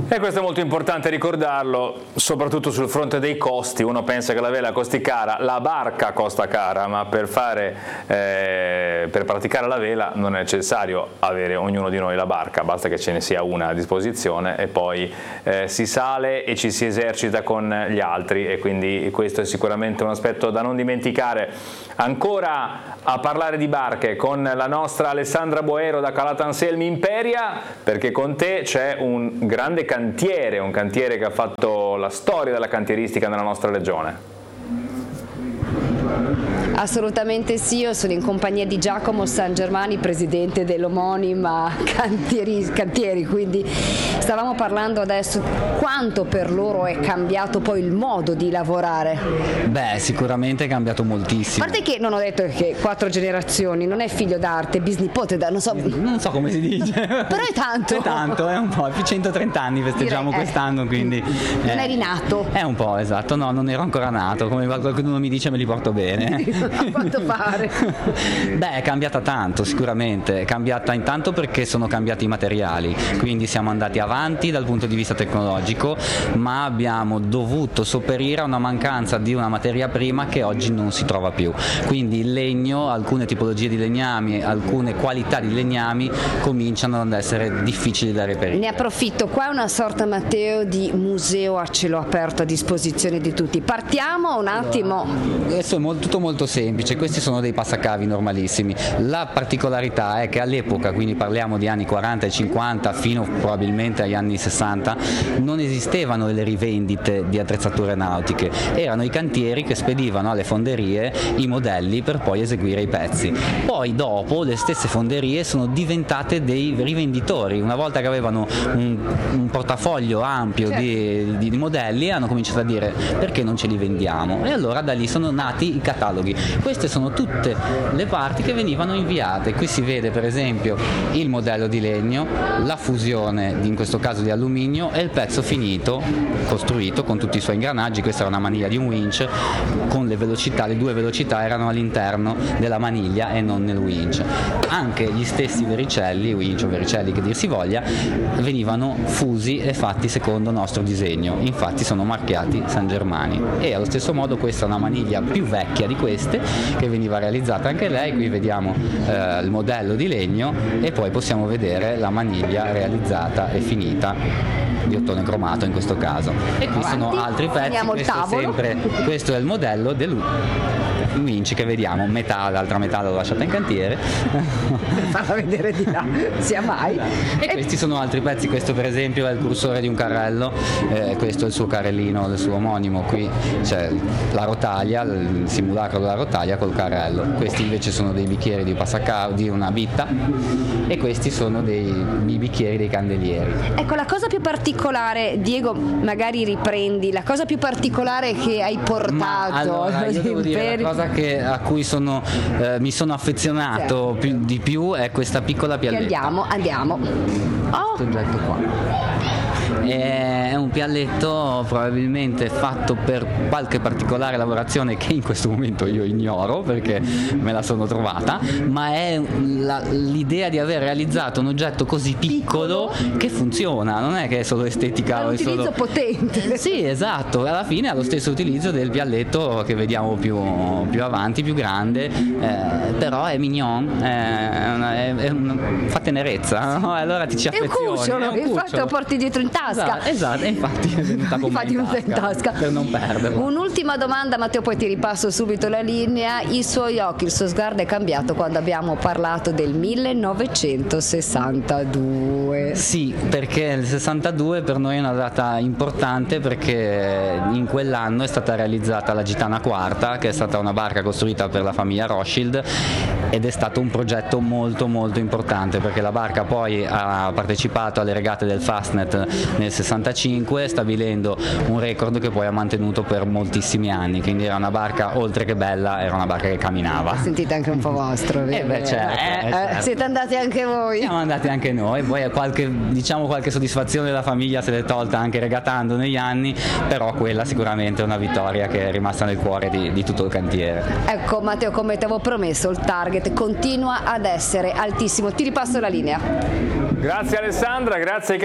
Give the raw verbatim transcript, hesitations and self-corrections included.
E questo è molto importante ricordarlo, soprattutto sul fronte dei costi. Uno pensa che la vela costi cara, la barca costa cara, ma per fare, eh, per praticare la vela non è necessario avere ognuno di noi la barca, basta che ce ne sia una a disposizione e poi eh, si sale e ci si esercita con gli altri, e quindi questo è sicuramente un aspetto da non dimenticare. Ancora a parlare di barche con la nostra Alessandra Boero da Calattanselmi Imperia, perché con te c'è un grande cantiere, un cantiere che ha fatto la storia della cantieristica nella nostra regione. Assolutamente sì, io sono in compagnia di Giacomo San Germani, presidente dell'omonima cantieri, cantieri, quindi stavamo parlando adesso quanto per loro è cambiato poi il modo di lavorare. Beh, sicuramente è cambiato moltissimo. A parte che non ho detto che quattro generazioni, non è figlio d'arte, bisnipote, da, non so. Non so come si dice. Però è tanto. È tanto, è un po', è più centotrenta anni festeggiamo Direi, quest'anno, quindi. Non eh, eri nato. È un po', esatto, no, non ero ancora nato, come qualcuno mi dice me li porto bene. A quanto pare. Beh, è cambiata tanto, sicuramente, è cambiata intanto perché sono cambiati i materiali, quindi siamo andati avanti dal punto di vista tecnologico, ma abbiamo dovuto sopperire a una mancanza di una materia prima che oggi non si trova più. Quindi il legno, alcune tipologie di legnami, alcune qualità di legnami cominciano ad essere difficili da reperire. Ne approfitto, qua è una sorta, Matteo, di museo a cielo aperto a disposizione di tutti. Partiamo un attimo. Adesso è molto, tutto molto semplice, questi sono dei passacavi normalissimi. La particolarità è che all'epoca, quindi parliamo di anni quaranta e cinquanta fino probabilmente agli anni sessanta, non esistevano le rivendite di attrezzature nautiche, erano i cantieri che spedivano alle fonderie i modelli per poi eseguire i pezzi. Poi dopo le stesse fonderie sono diventate dei rivenditori, una volta che avevano un, un portafoglio ampio di, di, di modelli hanno cominciato a dire perché non ce li vendiamo, e allora da lì sono nati i cataloghi. Queste sono tutte le parti che venivano inviate. Qui si vede per esempio il modello di legno, la fusione in questo caso di alluminio e il pezzo finito costruito con tutti i suoi ingranaggi. Questa era una maniglia di un winch con le velocità, le due velocità erano all'interno della maniglia e non nel winch. Anche gli stessi vericelli, winch o vericelli che dir si voglia, venivano fusi e fatti secondo nostro disegno, infatti sono marchiati San Germani. E allo stesso modo questa è una maniglia più vecchia di queste che veniva realizzata anche lei. Qui vediamo eh, il modello di legno e poi possiamo vedere la maniglia realizzata e finita di ottone cromato in questo caso. E qui sono altri pezzi, questo è, sempre, questo è il modello del winch che vediamo, metà, l'altra metà l'ho lasciata in cantiere. Farla vedere di là, sia mai. E, e questi sono altri pezzi, questo per esempio è il cursore di un carrello, eh, questo è il suo carrellino, il suo omonimo, qui c'è la rotaia, il simulacro della rotaia col carrello. Questi invece sono dei bicchieri di passacavo, di una bitta, e questi sono dei, dei bicchieri dei candelieri. Ecco, la cosa più particolare, Diego, magari riprendi, la cosa più particolare che hai portato. Ma, allora, io devo dire, la cosa che, a cui sono, eh, mi sono affezionato certo. più, di più è questa piccola pialletta. Andiamo, andiamo. Oh. Questo oggetto qua. È un pialletto probabilmente fatto per qualche particolare lavorazione che in questo momento io ignoro perché me la sono trovata, ma è la, l'idea di aver realizzato un oggetto così piccolo, piccolo che funziona, non è che è solo estetica. È un utilizzo solo... potente. Sì, esatto, alla fine ha lo stesso utilizzo del pialletto che vediamo più, più avanti, più grande, eh, però è mignon, è una, è, è una, fa tenerezza, no? Allora ti ci affezioni. È un cucciolo, infatti lo porti dietro in tasca. Esatto, esatto, e infatti è venuta con me in tasca, in tasca per non perderla. Un'ultima domanda, Matteo, poi ti ripasso subito la linea. I suoi occhi, il suo sguardo è cambiato quando abbiamo parlato del millenovecentosessantadue. Sì, perché il sessantadue per noi è una data importante perché in quell'anno è stata realizzata la Gitana Quarta, che è stata una barca costruita per la famiglia Rothschild, ed è stato un progetto molto molto importante perché la barca poi ha partecipato alle regate del Fastnet nel sessantacinque, stabilendo un record che poi ha mantenuto per moltissimi anni, quindi era una barca oltre che bella, era una barca che camminava. Sentite anche un po' vostro, eh beh, certo, eh, eh, certo. Siete andati anche voi? Siamo andati anche noi, poi qualche, diciamo qualche soddisfazione della famiglia se l'è tolta anche regatando negli anni, però quella sicuramente è una vittoria che è rimasta nel cuore di, di tutto il cantiere. Ecco Matteo, come ti avevo promesso, il target continua ad essere altissimo. Ti ripasso la linea. Grazie Alessandra, grazie ai